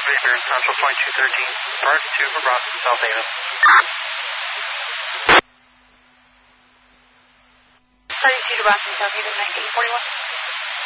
Victor, Central Point 213, Part 2 for Boston, South Haven. 32 to Boston, South Haven, 1941.